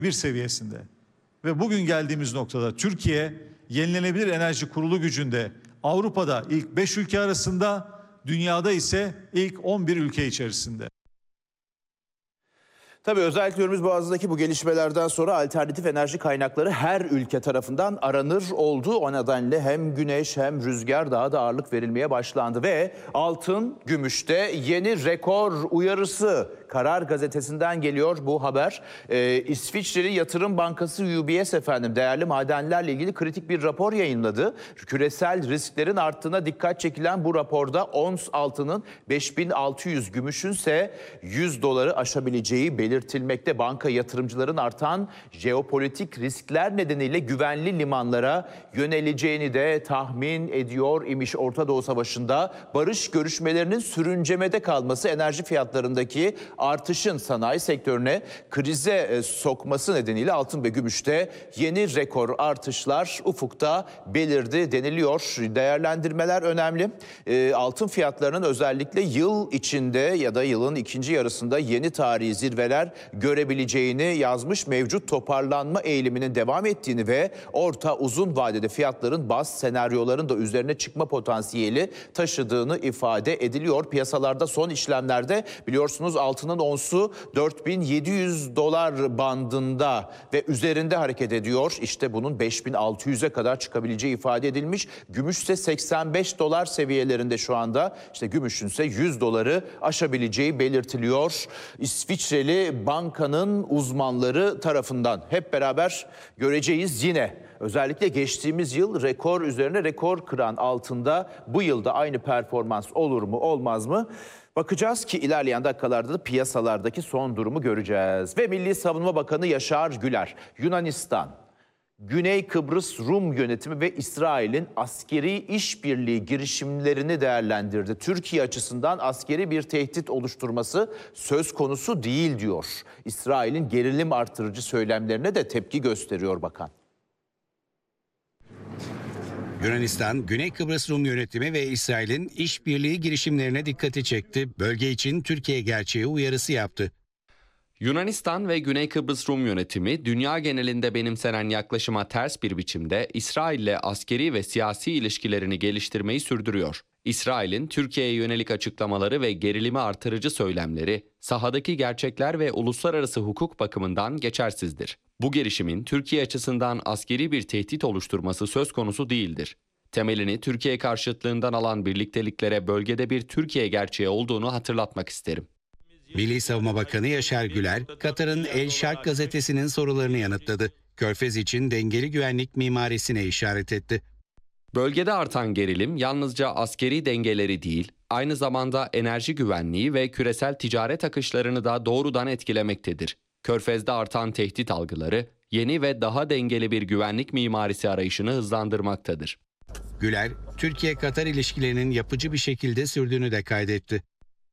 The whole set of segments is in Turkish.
bir seviyesinde. Ve bugün geldiğimiz noktada Türkiye yenilenebilir enerji kurulu gücünde Avrupa'da ilk 5 ülke arasında, dünyada ise ilk 11 ülke içerisinde. Tabii özellikle Hürmüz bu gelişmelerden sonra alternatif enerji kaynakları her ülke tarafından aranır oldu. O nedenle hem güneş hem rüzgar daha da ağırlık verilmeye başlandı ve altın, gümüşte yeni rekor uyarısı. Karar Gazetesi'nden geliyor bu haber. İsviçreli Yatırım Bankası UBS değerli madenlerle ilgili kritik bir rapor yayınladı. Küresel risklerin arttığına dikkat çekilen bu raporda ons altının 5600, gümüşün ise $100 aşabileceği belirtilmekte. Banka yatırımcıların artan jeopolitik riskler nedeniyle güvenli limanlara yöneleceğini de tahmin ediyor imiş. Orta Doğu Savaşı'nda barış görüşmelerinin sürüncemede kalması enerji fiyatlarındaki artışın sanayi sektörüne krize sokması nedeniyle altın ve gümüşte yeni rekor artışlar ufukta belirdi deniliyor. Değerlendirmeler önemli. Altın fiyatlarının özellikle yıl içinde ya da yılın ikinci yarısında yeni tarihi zirveler görebileceğini yazmış. Mevcut toparlanma eğiliminin devam ettiğini ve orta uzun vadede fiyatların baz senaryoların da üzerine çıkma potansiyeli taşıdığını ifade ediliyor. Piyasalarda son işlemlerde biliyorsunuz altının onsu $4700 bandında ve üzerinde hareket ediyor. İşte bunun 5600'e kadar çıkabileceği ifade edilmiş. Gümüş ise $85 seviyelerinde şu anda. İşte gümüşün ise $100 aşabileceği belirtiliyor. İsviçreli bankanın uzmanları tarafından hep beraber göreceğiz yine. Özellikle geçtiğimiz yıl rekor üzerine rekor kıran altında bu yılda aynı performans olur mu olmaz mı? Bakacağız ki ilerleyen dakikalarda da piyasalardaki son durumu göreceğiz. Ve Milli Savunma Bakanı Yaşar Güler, Yunanistan, Güney Kıbrıs Rum yönetimi ve İsrail'in askeri işbirliği girişimlerini değerlendirdi. Türkiye açısından askeri bir tehdit oluşturması söz konusu değil diyor. İsrail'in gerilim artırıcı söylemlerine de tepki gösteriyor bakan. Yunanistan, Güney Kıbrıs Rum yönetimi ve İsrail'in işbirliği girişimlerine dikkati çekti. Bölge için Türkiye gerçeği uyarısı yaptı. Yunanistan ve Güney Kıbrıs Rum yönetimi dünya genelinde benimsenen yaklaşıma ters bir biçimde İsrail'le askeri ve siyasi ilişkilerini geliştirmeyi sürdürüyor. İsrail'in Türkiye'ye yönelik açıklamaları ve gerilimi artırıcı söylemleri sahadaki gerçekler ve uluslararası hukuk bakımından geçersizdir. Bu girişimin Türkiye açısından askeri bir tehdit oluşturması söz konusu değildir. Temelini Türkiye karşıtlığından alan birlikteliklere bölgede bir Türkiye gerçeği olduğunu hatırlatmak isterim. Milli Savunma Bakanı Yaşar Güler, Katar'ın El Şark gazetesinin sorularını yanıtladı. Körfez için dengeli güvenlik mimarisine işaret etti. Bölgede artan gerilim yalnızca askeri dengeleri değil, aynı zamanda enerji güvenliği ve küresel ticaret akışlarını da doğrudan etkilemektedir. Körfez'de artan tehdit algıları, yeni ve daha dengeli bir güvenlik mimarisi arayışını hızlandırmaktadır. Güler, Türkiye-Katar ilişkilerinin yapıcı bir şekilde sürdüğünü de kaydetti.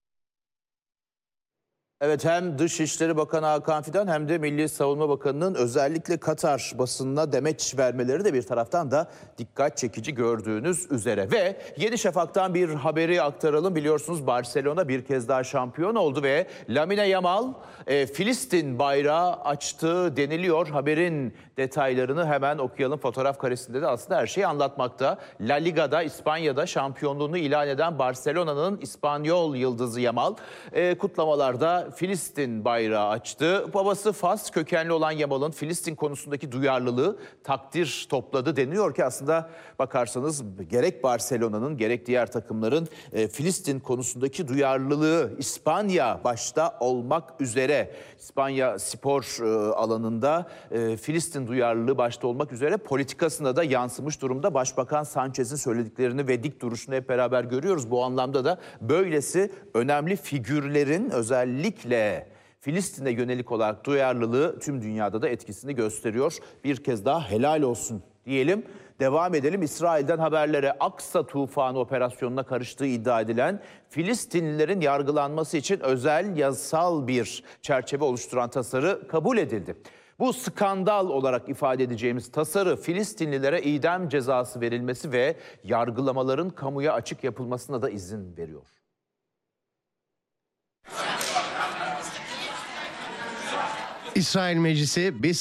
Evet, hem Dışişleri Bakanı Hakan Fidan hem de Milli Savunma Bakanı'nın özellikle Katar basınına demeç vermeleri de bir taraftan da dikkat çekici gördüğünüz üzere. Ve Yeni Şafak'tan bir haberi aktaralım. Biliyorsunuz Barcelona bir kez daha şampiyon oldu ve Lamine Yamal Filistin bayrağı açtı deniliyor. Haberin detaylarını hemen okuyalım. Fotoğraf karesinde de aslında her şeyi anlatmakta. La Liga'da, İspanya'da şampiyonluğunu ilan eden Barcelona'nın İspanyol yıldızı Yamal kutlamalarda Filistin bayrağı açtı. Babası Fas kökenli olan Yamal'ın Filistin konusundaki duyarlılığı takdir topladı. Deniyor ki aslında bakarsanız gerek Barcelona'nın gerek diğer takımların Filistin konusundaki duyarlılığı İspanya başta olmak üzere İspanya spor alanında Filistin duyarlılığı başta olmak üzere politikasına da yansımış durumda. Başbakan Sanchez'in söylediklerini ve dik duruşunu hep beraber görüyoruz. Bu anlamda da böylesi önemli figürlerin özellikle Filistin'e yönelik olarak duyarlılığı tüm dünyada da etkisini gösteriyor. Bir kez daha helal olsun diyelim. Devam edelim. İsrail'den haberlere. Aksa tufanı operasyonuna karıştığı iddia edilen Filistinlilerin yargılanması için özel yasal bir çerçeve oluşturan tasarı kabul edildi. Bu skandal olarak ifade edeceğimiz tasarı Filistinlilere idam cezası verilmesi ve yargılamaların kamuya açık yapılmasına da izin veriyor. İsrail Meclisi